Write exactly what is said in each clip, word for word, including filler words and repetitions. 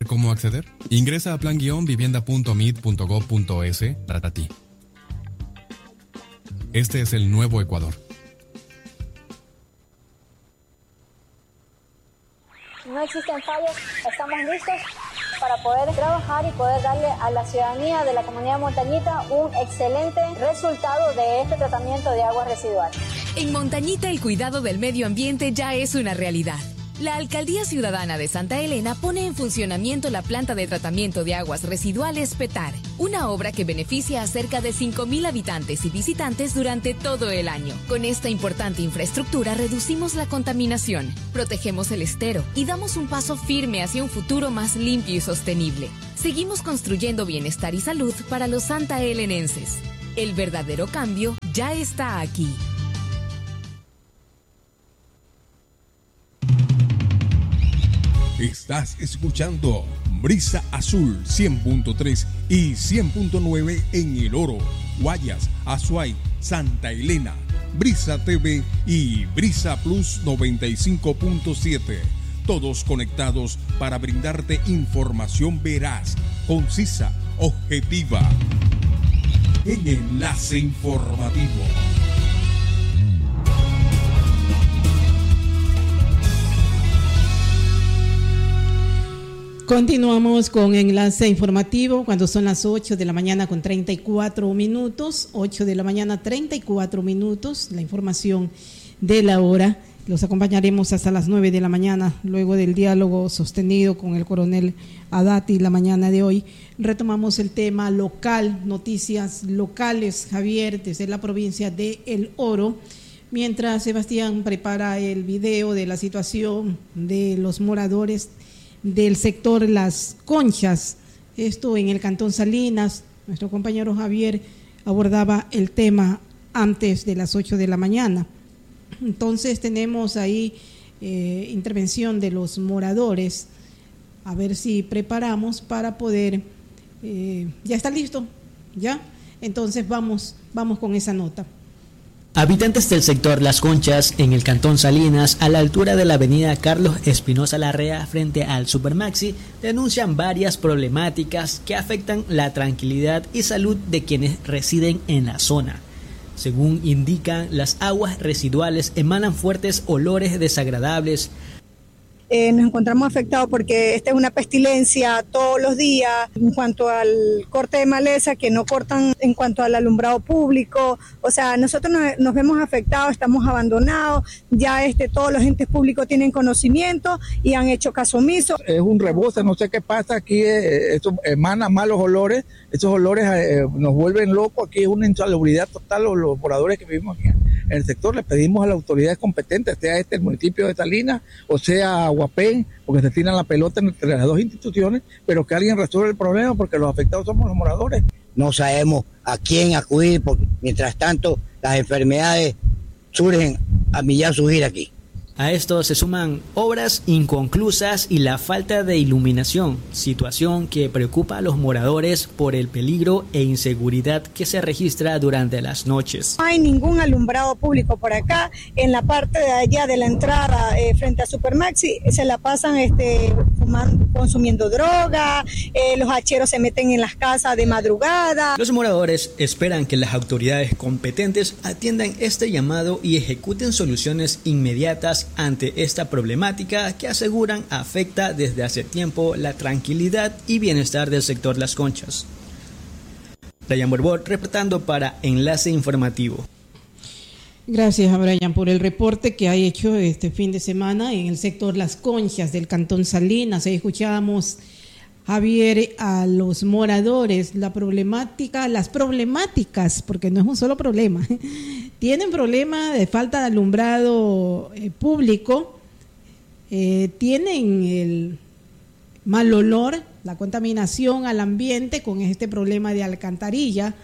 ¿Cómo acceder? Ingresa a plan guion vivienda punto mid punto gov punto es para ti. Este es el nuevo Ecuador. No existen fallos, estamos listos para poder trabajar y poder darle a la ciudadanía de la comunidad montañita un excelente resultado de este tratamiento de aguas residuales. En Montañita el cuidado del medio ambiente ya es una realidad. La Alcaldía Ciudadana de Santa Elena pone en funcionamiento la planta de tratamiento de aguas residuales Petar, una obra que beneficia a cerca de cinco mil habitantes y visitantes durante todo el año. Con esta importante infraestructura reducimos la contaminación, protegemos el estero y damos un paso firme hacia un futuro más limpio y sostenible. Seguimos construyendo bienestar y salud para los santaelenenses. El verdadero cambio ya está aquí. Estás escuchando Brisa Azul cien punto tres y cien punto nueve en El Oro, Guayas, Azuay, Santa Elena, Brisa T V y Brisa Plus noventa y cinco punto siete. Todos conectados para brindarte información veraz, concisa, objetiva. En Enlace Informativo. Continuamos con Enlace Informativo cuando son las ocho de la mañana con treinta y cuatro minutos, ocho de la mañana treinta y cuatro minutos, la información de la hora. Los acompañaremos hasta las nueve de la mañana, luego del diálogo sostenido con el coronel Adati la mañana de hoy. Retomamos el tema local, noticias locales, Javier, desde la provincia de El Oro. Mientras Sebastián prepara el video de la situación de los moradores del sector Las Conchas, esto en el Cantón Salinas. Nuestro compañero Javier abordaba el tema antes de las ocho de la mañana. Entonces tenemos ahí eh, intervención de los moradores, a ver si preparamos para poder, eh, ya está listo, ya, entonces vamos, vamos con esa nota. Habitantes del sector Las Conchas, en el Cantón Salinas, a la altura de la avenida Carlos Espinosa Larrea, frente al Supermaxi, denuncian varias problemáticas que afectan la tranquilidad y salud de quienes residen en la zona. Según indican, las aguas residuales emanan fuertes olores desagradables. Eh, nos encontramos afectados porque esta es una pestilencia todos los días en cuanto al corte de maleza, que no cortan en cuanto al alumbrado público. O sea, nosotros nos, nos vemos afectados, estamos abandonados, ya este, todos los entes públicos tienen conocimiento y han hecho caso omiso. Es un rebote, no sé qué pasa aquí, eh, esto emana malos olores, esos olores eh, nos vuelven locos, aquí es una insalubridad total. Los, los moradores que vivimos aquí en el sector, le pedimos a las autoridades competentes, sea este el municipio de Salinas o sea Guapén, porque se tiran la pelota entre las dos instituciones, pero que alguien resuelva el problema, porque los afectados somos los moradores. No sabemos a quién acudir, porque mientras tanto las enfermedades surgen a millar surgir aquí. A esto se suman obras inconclusas y la falta de iluminación, situación que preocupa a los moradores por el peligro e inseguridad que se registra durante las noches. No hay ningún alumbrado público por acá. En la parte de allá de la entrada, eh, frente a Supermaxi, se la pasan este, fumando, consumiendo droga, eh, los hacheros se meten en las casas de madrugada. Los moradores esperan que las autoridades competentes atiendan este llamado y ejecuten soluciones inmediatas ante esta problemática que aseguran afecta desde hace tiempo la tranquilidad y bienestar del sector Las Conchas. Brian Borbor reportando para Enlace Informativo. Gracias a Brian por el reporte que ha hecho este fin de semana en el sector Las Conchas del Cantón Salinas. Ahí escuchábamos, Javier, a los moradores, la problemática, las problemáticas, porque no es un solo problema, tienen problema de falta de alumbrado eh, público, eh, tienen el mal olor, la contaminación al ambiente con este problema de alcantarilla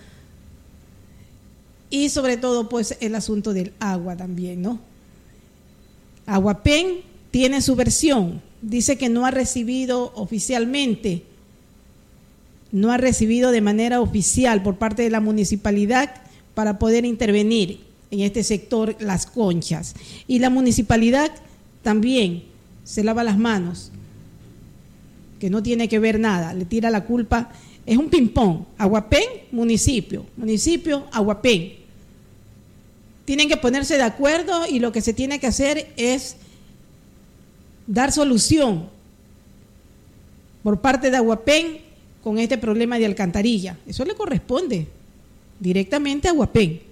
y sobre todo pues el asunto del agua también, ¿no? Aguapén tiene su versión. Dice que no ha recibido oficialmente, no ha recibido de manera oficial por parte de la municipalidad para poder intervenir en este sector Las Conchas. Y la municipalidad también se lava las manos. que no tiene que ver nada, le tira la culpa, es un ping-pong, Aguapén, municipio, municipio, Aguapén. Tienen que ponerse de acuerdo y lo que se tiene que hacer es dar solución por parte de Aguapén con este problema de alcantarilla. Eso le corresponde directamente a Aguapén.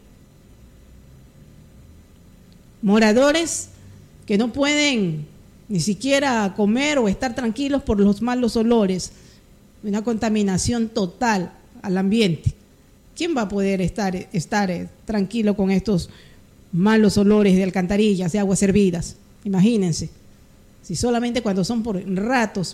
Moradores que no pueden ni siquiera comer o estar tranquilos por los malos olores, una contaminación total al ambiente. ¿Quién va a poder estar, estar eh, tranquilo con estos malos olores de alcantarillas, de aguas servidas? Imagínense, si solamente cuando son por ratos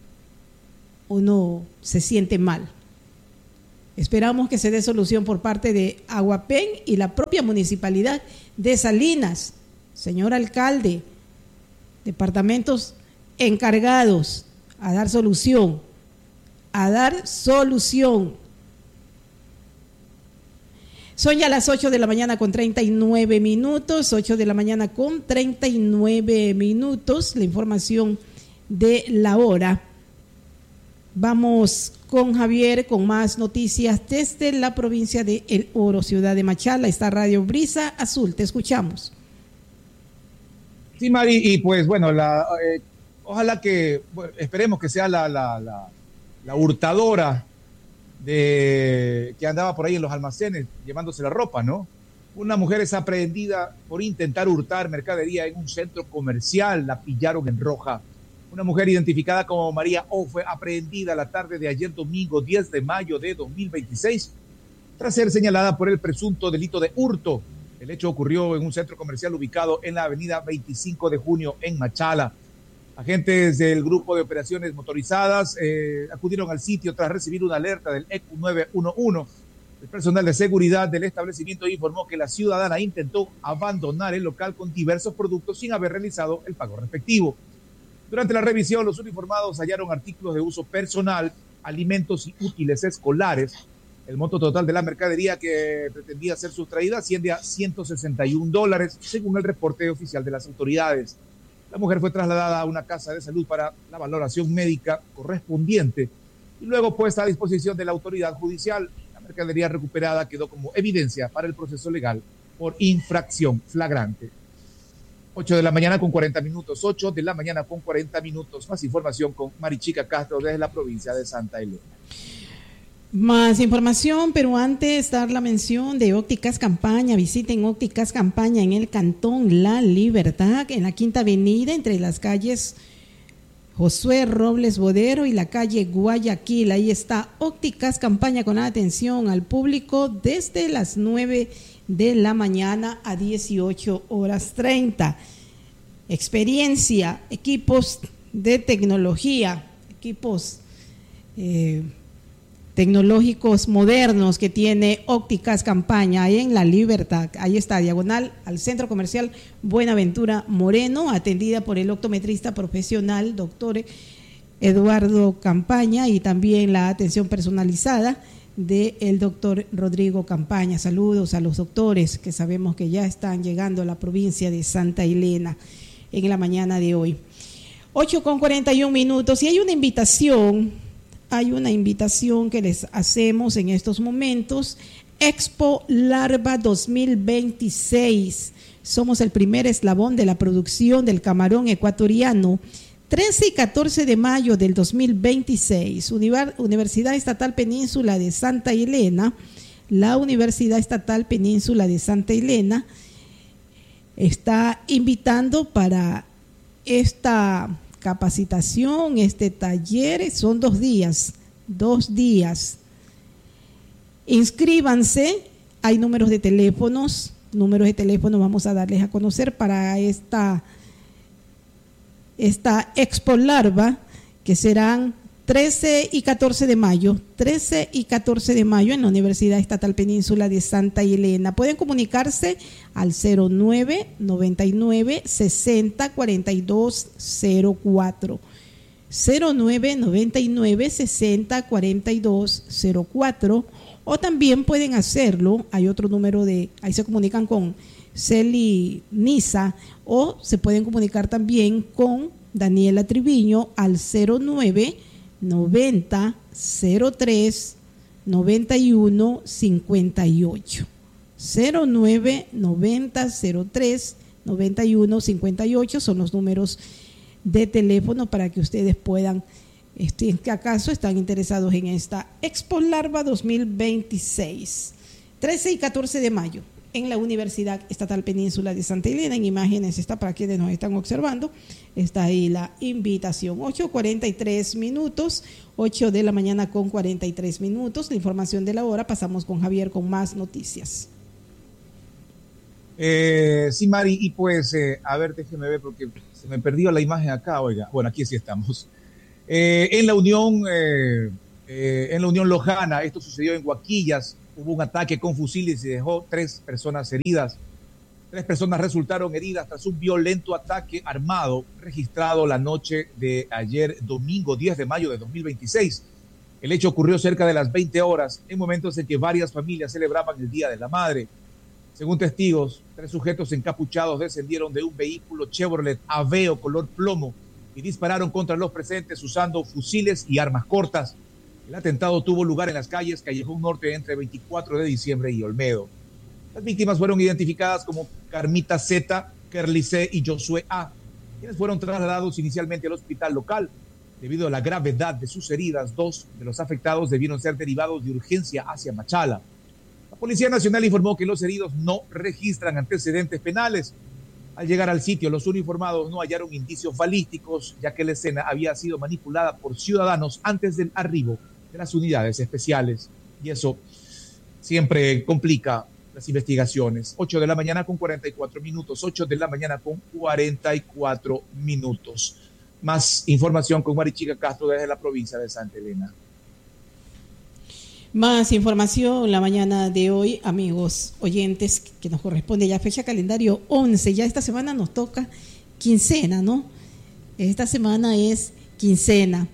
uno se siente mal. Esperamos que se dé solución por parte de Aguapén y la propia municipalidad de Salinas. Señor alcalde, departamentos encargados a dar solución, a dar solución. Son ya las ocho de la mañana con treinta y nueve minutos, ocho de la mañana con treinta y nueve minutos, la información de la hora. Vamos con Javier con más noticias desde la provincia de El Oro, ciudad de Machala. Está Radio Brisa Azul, te escuchamos. Sí, Mari, y pues bueno, la, eh, ojalá que, bueno, esperemos que sea la, la, la, la hurtadora de que andaba por ahí en los almacenes llevándose la ropa, ¿no? Una mujer es aprehendida por intentar hurtar mercadería en un centro comercial, la pillaron en Roja. Una mujer identificada como María O fue aprehendida la tarde de ayer domingo diez de mayo de dos mil veintiséis tras ser señalada por el presunto delito de hurto. El hecho ocurrió en un centro comercial ubicado en la avenida veinticinco de junio en Machala. Agentes del Grupo de Operaciones Motorizadas eh, acudieron al sitio tras recibir una alerta del E Q nueve uno uno. El personal de seguridad del establecimiento informó que la ciudadana intentó abandonar el local con diversos productos sin haber realizado el pago respectivo. Durante la revisión, los uniformados hallaron artículos de uso personal, alimentos y útiles escolares. El monto total de la mercadería que pretendía ser sustraída asciende a ciento sesenta y un dólares, según el reporte oficial de las autoridades. La mujer fue trasladada a una casa de salud para la valoración médica correspondiente y luego puesta a disposición de la autoridad judicial. La mercadería recuperada quedó como evidencia para el proceso legal por infracción flagrante. ocho de la mañana con cuarenta minutos, ocho de la mañana con cuarenta minutos. Más información con Marichica Castro desde la provincia de Santa Elena. Más información, pero antes dar la mención de Ópticas Campaña. Visiten Ópticas Campaña en el Cantón La Libertad, en la Quinta Avenida, entre las calles Josué Robles Bodero y la calle Guayaquil. Ahí está Ópticas Campaña con atención al público desde las nueve de la mañana a dieciocho horas treinta. Experiencia, equipos de tecnología, equipos eh, tecnológicos modernos que tiene Ópticas Campaña ahí en La Libertad. Ahí está, diagonal al Centro Comercial Buenaventura Moreno, atendida por el optometrista profesional, doctor Eduardo Campaña, y también la atención personalizada del doctor Rodrigo Campaña. Saludos a los doctores que sabemos que ya están llegando a la provincia de Santa Elena en la mañana de hoy. ocho con cuarenta y un minutos, y hay una invitación Hay una invitación que les hacemos en estos momentos. Expo Larva dos mil veintiséis. Somos el primer eslabón de la producción del camarón ecuatoriano. trece y catorce de mayo del dos mil veintiséis. Universidad Estatal Península de Santa Elena. La Universidad Estatal Península de Santa Elena está invitando para esta capacitación, este taller. Son dos días, dos días. Inscríbanse, hay números de teléfonos, números de teléfono vamos a darles a conocer para esta, esta Expo Larva, que serán trece y catorce de mayo, trece y catorce de mayo en la Universidad Estatal Península de Santa Elena. Pueden comunicarse al cero nueve, noventa y nueve, sesenta, cuarenta y dos cero cuatro. cero nueve, noventa y nueve, sesenta, cuarenta y dos cero cuatro, o también pueden hacerlo, hay otro número de, ahí se comunican con Celi Nisa, o se pueden comunicar también con Daniela Triviño al cero nueve, noventa cero tres noventa y uno cincuenta y ocho. cero nueve noventa cero tres noventa y uno cincuenta y ocho son los números de teléfono para que ustedes puedan, este, en acaso están interesados en esta Expo Larva dos mil veintiséis. trece y catorce de mayo en la Universidad Estatal Península de Santa Elena. En imágenes está para quienes nos están observando. Está ahí la invitación. ocho cuarenta y tres minutos, ocho de la mañana con cuarenta y tres minutos. La información de la hora. Pasamos con Javier con más noticias. Eh, sí, Mari, y pues, eh, a ver, déjeme ver porque se me perdió la imagen acá, oiga. Bueno, aquí sí estamos. Eh, en la Unión, eh, eh, en la Unión Lojana, esto sucedió en Huaquillas. Hubo un ataque con fusiles y dejó tres personas heridas. Tres personas resultaron heridas tras un violento ataque armado registrado la noche de ayer, domingo diez de mayo de dos mil veintiséis. El hecho ocurrió cerca de las veinte horas, en momentos en que varias familias celebraban el Día de la Madre. Según testigos, tres sujetos encapuchados descendieron de un vehículo Chevrolet Aveo color plomo y dispararon contra los presentes usando fusiles y armas cortas. El atentado tuvo lugar en las calles Callejón Norte entre veinticuatro de diciembre y Olmedo. Las víctimas fueron identificadas como Carmita Z, Kerly C y Josué A, quienes fueron trasladados inicialmente al hospital local. Debido a la gravedad de sus heridas, dos de los afectados debieron ser derivados de urgencia hacia Machala. La Policía Nacional informó que los heridos no registran antecedentes penales. Al llegar al sitio, los uniformados no hallaron indicios balísticos, ya que la escena había sido manipulada por ciudadanos antes del arribo de las unidades especiales. Y eso siempre complica las investigaciones. ocho de la mañana con cuarenta y cuatro minutos. ocho de la mañana con cuarenta y cuatro minutos. Más información con Marichica Castro desde la provincia de Santa Elena. Más información la mañana de hoy, amigos oyentes, que nos corresponde ya fecha calendario once. Ya esta semana nos toca quincena, ¿no? Esta semana es quincena.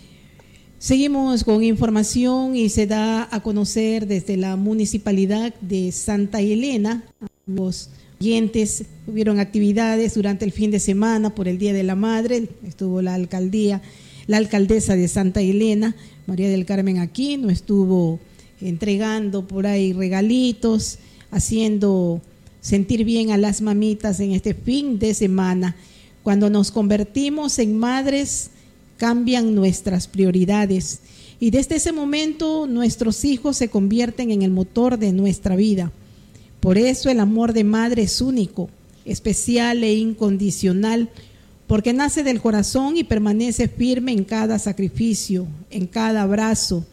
Seguimos con información y se da a conocer desde la Municipalidad de Santa Elena. Los oyentes hubieron actividades durante el fin de semana por el Día de la Madre. Estuvo la alcaldía, la alcaldesa de Santa Elena, María del Carmen Aquino, estuvo entregando por ahí regalitos, haciendo sentir bien a las mamitas en este fin de semana. Cuando nos convertimos en madres, cambian nuestras prioridades y desde ese momento nuestros hijos se convierten en el motor de nuestra vida. Por eso el amor de madre es único, especial e incondicional, porque nace del corazón y permanece firme en cada sacrificio, en cada abrazo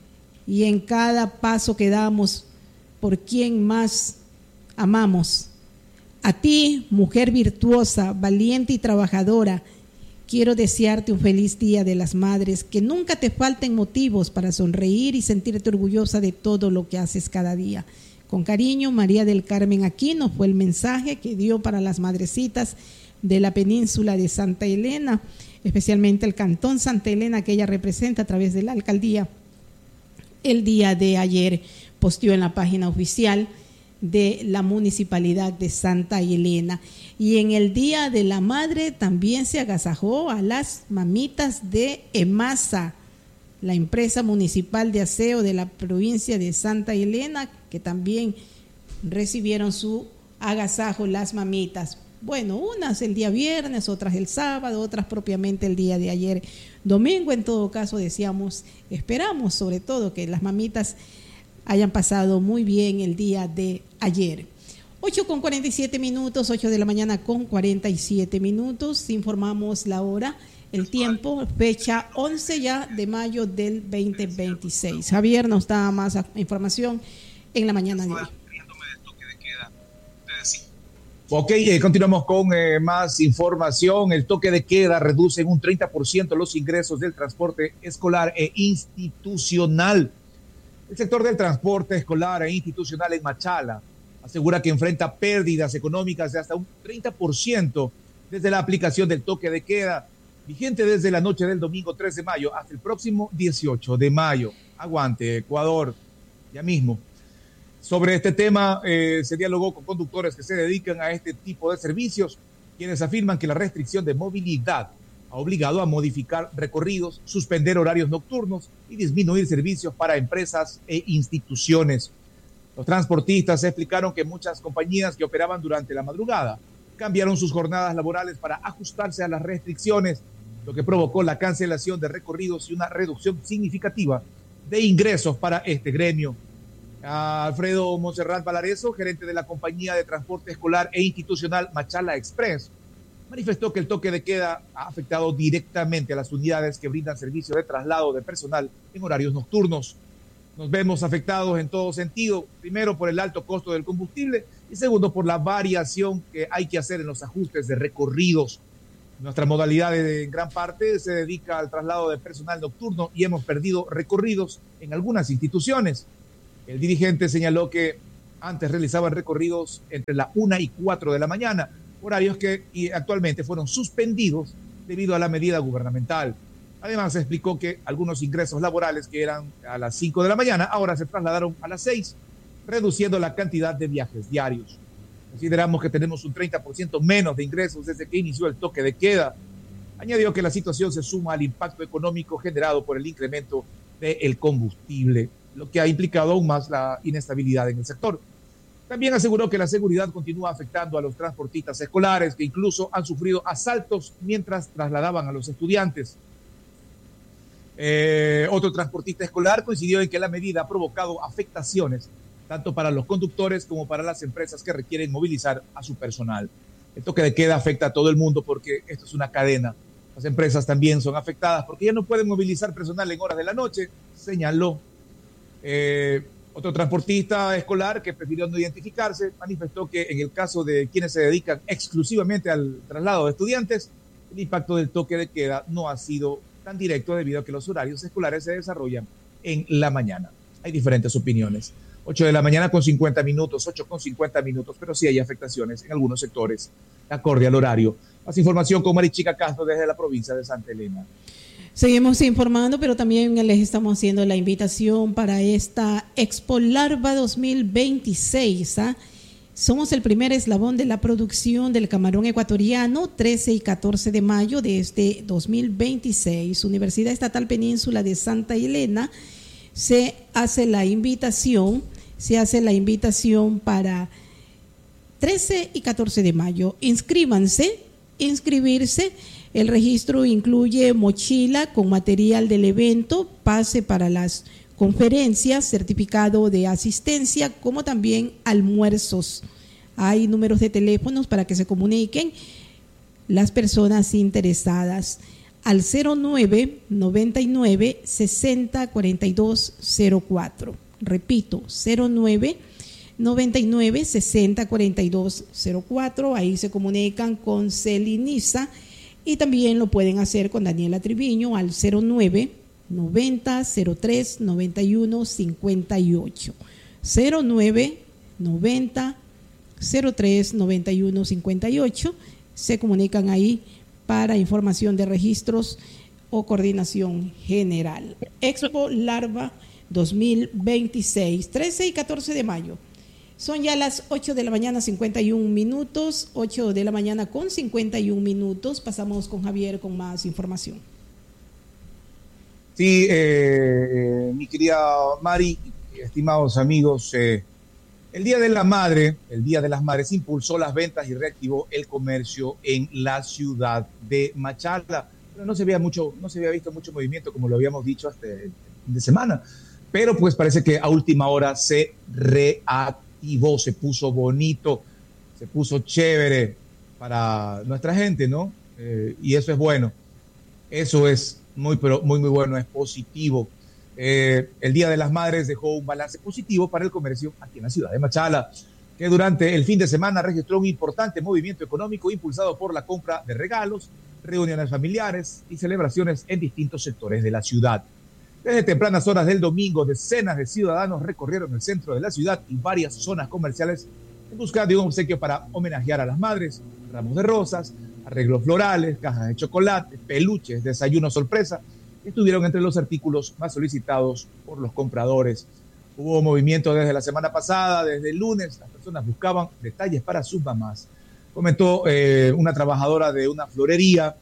y en cada paso que damos por quien más amamos. A ti, mujer virtuosa, valiente y trabajadora, quiero desearte un feliz Día de las Madres, que nunca te falten motivos para sonreír y sentirte orgullosa de todo lo que haces cada día. Con cariño, María del Carmen Aquino fue el mensaje que dio para las madrecitas de la península de Santa Elena, especialmente el cantón Santa Elena que ella representa a través de la alcaldía. El día de ayer posteó en la página oficial de la Municipalidad de Santa Elena. Y en el Día de la Madre también se agasajó a las mamitas de EMASA, la empresa municipal de aseo de la provincia de Santa Elena, que también recibieron su agasajo las mamitas. Bueno, unas el día viernes, otras el sábado, otras propiamente el día de ayer domingo. En todo caso, decíamos, esperamos sobre todo que las mamitas hayan pasado muy bien el día de ayer. ocho con cuarenta y siete minutos, ocho de la mañana con cuarenta y siete minutos. Informamos la hora, el tiempo, fecha once ya de mayo del veinte veintiséis. Javier nos da más información en la mañana de hoy. Ok, eh, continuamos con eh, más información. El toque de queda reduce en un treinta por ciento los ingresos del transporte escolar e institucional. El sector del transporte escolar e institucional en Machala asegura que enfrenta pérdidas económicas de hasta un treinta por ciento desde la aplicación del toque de queda, vigente desde la noche del domingo tres de mayo hasta el próximo dieciocho de mayo. Aguante, Ecuador, ya mismo. Sobre este tema eh, se dialogó con conductores que se dedican a este tipo de servicios, quienes afirman que la restricción de movilidad ha obligado a modificar recorridos, suspender horarios nocturnos y disminuir servicios para empresas e instituciones. Los transportistas explicaron que muchas compañías que operaban durante la madrugada cambiaron sus jornadas laborales para ajustarse a las restricciones, lo que provocó la cancelación de recorridos y una reducción significativa de ingresos para este gremio. Alfredo Monserrat Valareso, gerente de la compañía de transporte escolar e institucional Machala Express, manifestó que el toque de queda ha afectado directamente a las unidades que brindan servicio de traslado de personal en horarios nocturnos. Nos vemos afectados en todo sentido, primero por el alto costo del combustible y segundo por la variación que hay que hacer en los ajustes de recorridos. Nuestra modalidad de, en gran parte se dedica al traslado de personal nocturno y hemos perdido recorridos en algunas instituciones. El dirigente señaló que antes realizaban recorridos entre la una y cuatro de la mañana, horarios que actualmente fueron suspendidos debido a la medida gubernamental. Además, explicó que algunos ingresos laborales que eran a las cinco de la mañana ahora se trasladaron a las seis, reduciendo la cantidad de viajes diarios. Consideramos que tenemos un treinta por ciento menos de ingresos desde que inició el toque de queda. Añadió que la situación se suma al impacto económico generado por el incremento del combustible, lo que ha implicado aún más la inestabilidad en el sector. También aseguró que la seguridad continúa afectando a los transportistas escolares, que incluso han sufrido asaltos mientras trasladaban a los estudiantes. Eh, otro transportista escolar coincidió en que la medida ha provocado afectaciones tanto para los conductores como para las empresas que requieren movilizar a su personal. El toque de queda afecta a todo el mundo porque esto es una cadena. Las empresas también son afectadas porque ya no pueden movilizar personal en horas de la noche, señaló. Eh, otro transportista escolar que prefirió no identificarse manifestó que en el caso de quienes se dedican exclusivamente al traslado de estudiantes, el impacto del toque de queda no ha sido tan directo debido a que los horarios escolares se desarrollan en la mañana. Hay diferentes opiniones. ocho de la mañana con cincuenta minutos, ocho con cincuenta minutos, pero sí hay afectaciones en algunos sectores acorde al horario. Más información con Marichica Castro desde la provincia de Santa Elena. Seguimos informando, pero también les estamos haciendo la invitación para esta Expo Larva dos mil veintiséis. ¿ah? Somos el primer eslabón de la producción del camarón ecuatoriano, trece y catorce de mayo de este dos mil veintiséis. Universidad Estatal Península de Santa Elena se hace la invitación, se hace la invitación para trece y catorce de mayo. Inscríbanse, inscribirse. El registro incluye mochila con material del evento, pase para las conferencias, certificado de asistencia, como también almuerzos. Hay números de teléfonos para que se comuniquen las personas interesadas al cero nueve, noventa y nueve, sesenta, cuarenta y dos cero cuatro. Repito, cero nueve, noventa y nueve, sesenta, cuarenta y dos cero cuatro. Ahí se comunican con Celinisa y también lo pueden hacer con Daniela Triviño al cero nueve, noventa, cero tres, noventa y uno, cincuenta y ocho. cero nueve, noventa, cero tres, noventa y uno, cincuenta y ocho. Se comunican ahí para información de registros o coordinación general. Expo Larva dos mil veintiséis, trece y catorce de mayo. Son ya las ocho de la mañana, cincuenta y un minutos, ocho de la mañana con cincuenta y un minutos. Pasamos con Javier con más información. Sí, eh, mi querida Mari, estimados amigos, eh, el Día de la Madre, el Día de las Madres impulsó las ventas y reactivó el comercio en la ciudad de Machala. Pero no se había mucho, no se había visto mucho movimiento, como lo habíamos dicho hasta el fin de semana. Pero pues parece que a última hora se reactivó, se puso bonito, se puso chévere para nuestra gente, ¿no? Eh, y eso es bueno. Eso es muy, pero muy, muy bueno, es positivo. Eh, el Día de las Madres dejó un balance positivo para el comercio aquí en la ciudad de Machala, que durante el fin de semana registró un importante movimiento económico impulsado por la compra de regalos, reuniones familiares y celebraciones en distintos sectores de la ciudad. Desde tempranas horas del domingo, decenas de ciudadanos recorrieron el centro de la ciudad y varias zonas comerciales en busca de un obsequio para homenajear a las madres, ramos de rosas, arreglos florales, cajas de chocolate, peluches, desayuno sorpresa, que estuvieron entre los artículos más solicitados por los compradores. Hubo movimiento desde la semana pasada, desde el lunes, las personas buscaban detalles para sus mamás. Comentó eh, una trabajadora de una florería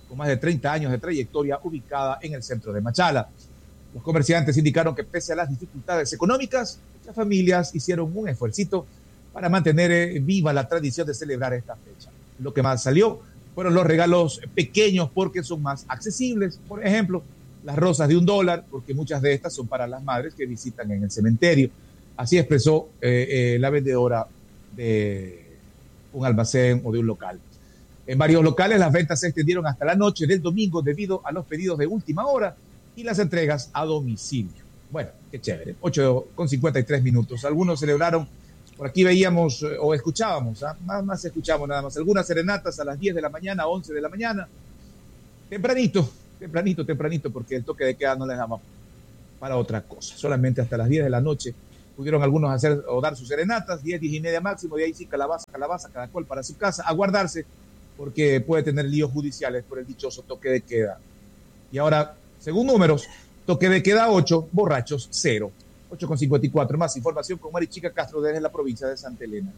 con más de treinta años de trayectoria, ubicada en el centro de Machala. Los comerciantes indicaron que pese a las dificultades económicas, las familias hicieron un esfuercito para mantener viva la tradición de celebrar esta fecha. Lo que más salió fueron los regalos pequeños porque son más accesibles. Por ejemplo, las rosas de un dólar, porque muchas de estas son para las madres que visitan en el cementerio. Así expresó eh, eh, la vendedora de un almacén o de un local. En varios locales las ventas se extendieron hasta la noche del domingo debido a los pedidos de última hora y las entregas a domicilio. Bueno, qué chévere. ocho con cincuenta y tres minutos. Algunos celebraron, por aquí veíamos eh, o escuchábamos, ¿eh? más, más escuchamos nada más, algunas serenatas a las diez de la mañana, once de la mañana. Tempranito, tempranito, tempranito, porque el toque de queda no les daba para otra cosa. Solamente hasta las diez de la noche pudieron algunos hacer o dar sus serenatas, diez, diez y media máximo, de ahí sí calabaza, calabaza, cada cual para su casa, a guardarse, porque puede tener líos judiciales por el dichoso toque de queda. Y ahora, según números, toque de queda ocho, borrachos cero. ocho con cincuenta y cuatro. Más información con Marichica Castro desde la provincia de Santa Elena.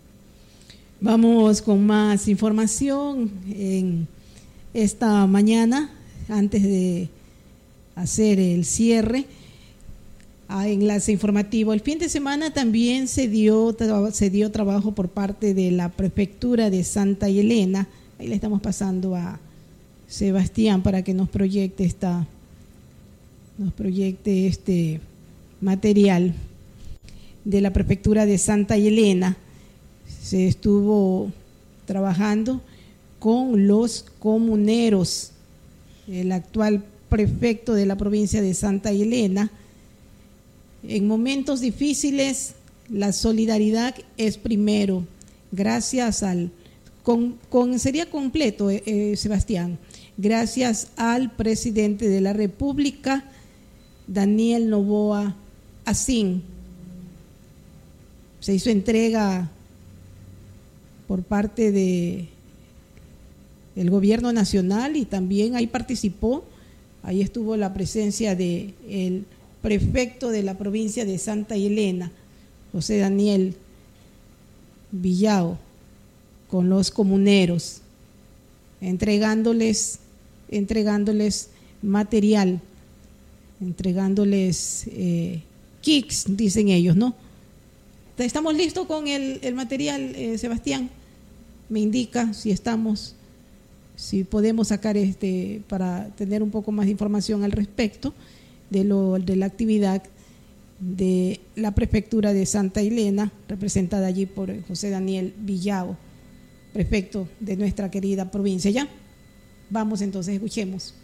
Vamos con más información en esta mañana, antes de hacer el cierre. Enlace informativo. El fin de semana también se dio, se dio trabajo por parte de la prefectura de Santa Elena. Ahí le estamos pasando a Sebastián para que nos proyecte esta, nos proyecte este material de la prefectura de Santa Elena. Se estuvo trabajando con los comuneros. El actual prefecto de la provincia de Santa Elena. En momentos difíciles, la solidaridad es primero. Gracias al, con, con sería completo, eh, eh, Sebastián, gracias al presidente de la República, Daniel Noboa Asín. Se hizo entrega por parte de el gobierno nacional y también ahí participó, ahí estuvo la presencia de el prefecto de la provincia de Santa Elena, José Daniel Villao, con los comuneros, entregándoles, entregándoles material, entregándoles eh, kits, dicen ellos, ¿no? ¿Estamos listos con el, el material, eh, Sebastián? Me indica si estamos, si podemos sacar este para tener un poco más de información al respecto de, lo, de la actividad de la prefectura de Santa Elena, representada allí por José Daniel Villao, prefecto de nuestra querida provincia. ¿Ya? Vamos entonces, escuchemos.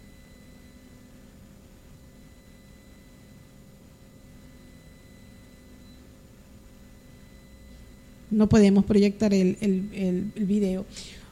No podemos proyectar el, el, el, el video.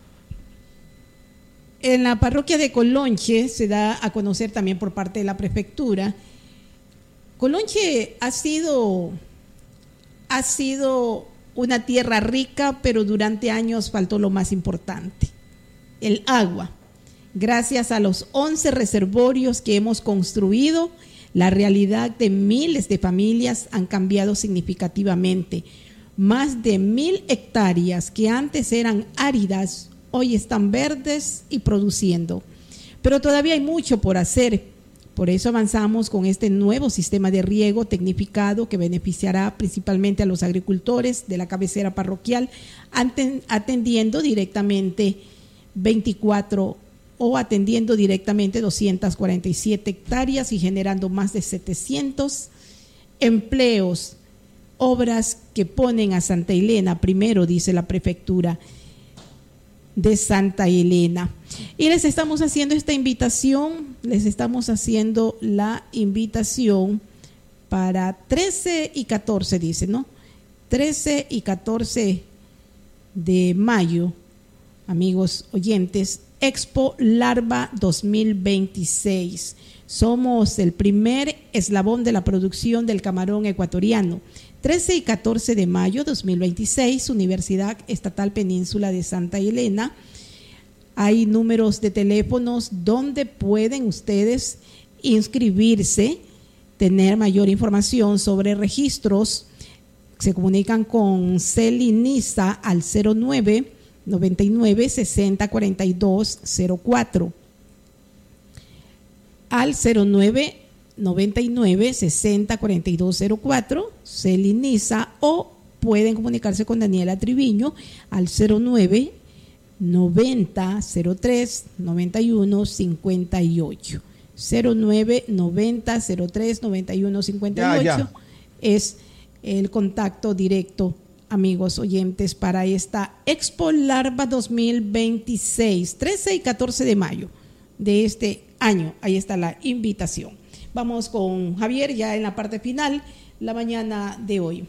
En la parroquia de Colonche se da a conocer también por parte de la prefectura. Colonche ha sido, ha sido una tierra rica, pero durante años faltó lo más importante, el agua. Gracias a los once reservorios que hemos construido, la realidad de miles de familias han cambiado significativamente. Más de mil hectáreas que antes eran áridas, hoy están verdes y produciendo. Pero todavía hay mucho por hacer. Por eso avanzamos con este nuevo sistema de riego tecnificado que beneficiará principalmente a los agricultores de la cabecera parroquial, atendiendo directamente veinticuatro o atendiendo directamente doscientas cuarenta y siete hectáreas y generando más de setecientos empleos. Obras que ponen a Santa Elena primero, dice la prefectura de Santa Elena. Y les estamos haciendo esta invitación, les estamos haciendo la invitación para trece y catorce, dice, ¿no? trece y catorce de mayo, amigos oyentes, Expo Larva dos mil veintiséis. Somos el primer eslabón de la producción del camarón ecuatoriano. trece y catorce de mayo de dos mil veintiséis, Universidad Estatal Península de Santa Elena. Hay números de teléfonos donde pueden ustedes inscribirse, tener mayor información sobre registros. Se comunican con Celinisa al cero nueve, noventa y nueve, sesenta, cuarenta y dos, cero cuatro. Al cero nueve, noventa y nueve, sesenta, cuarenta y dos, cero cuatro, Celiniza, o pueden comunicarse con Daniela Triviño al cero nueve, noventa, cero tres, noventa y uno, cincuenta y ocho. cero nueve, noventa, cero tres, noventa y uno, cincuenta y ocho ya, ya. Es el contacto directo, amigos oyentes, para esta Expo Larva dos mil veintiséis, trece y catorce de mayo de este año. Ahí está la invitación. Vamos con Javier ya en la parte final, la mañana de hoy.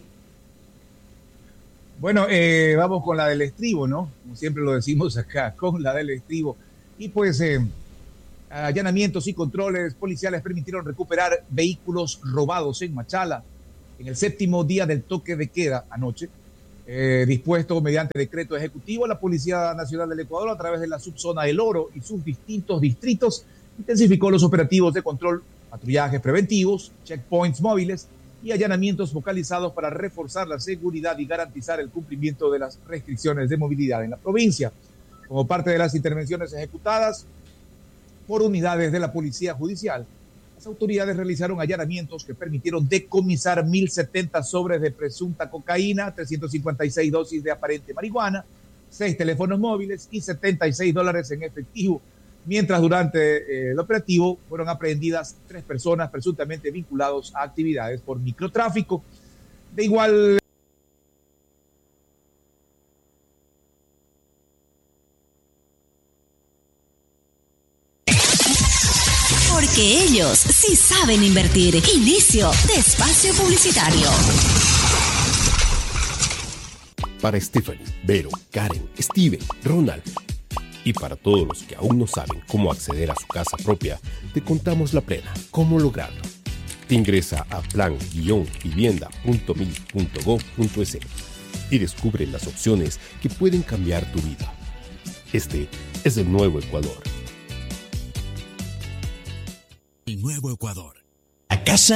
Bueno, eh, vamos con la del estribo, ¿no? Como siempre lo decimos acá, con la del estribo. Y pues eh, allanamientos y controles policiales permitieron recuperar vehículos robados en Machala en el séptimo día del toque de queda anoche, eh, dispuesto mediante decreto ejecutivo. La Policía Nacional del Ecuador, a través de la subzona del Oro y sus distintos distritos, intensificó los operativos de control, patrullajes preventivos, checkpoints móviles y allanamientos focalizados para reforzar la seguridad y garantizar el cumplimiento de las restricciones de movilidad en la provincia. Como parte de las intervenciones ejecutadas por unidades de la Policía Judicial, las autoridades realizaron allanamientos que permitieron decomisar mil setenta sobres de presunta cocaína, trescientas cincuenta y seis dosis de aparente marihuana, seis teléfonos móviles y setenta y seis dólares en efectivo, mientras durante eh, el operativo fueron aprehendidas tres personas presuntamente vinculados a actividades por microtráfico. De igual porque ellos sí saben invertir. Inicio de espacio publicitario. Para Stephanie, Vero, Karen, Steven, Ronald y para todos los que aún no saben cómo acceder a su casa propia, te contamos la plena, cómo lograrlo. Te ingresa a plan guion vivienda punto mil punto gob punto es y descubre las opciones que pueden cambiar tu vida. Este es el nuevo Ecuador. El nuevo Ecuador. A casa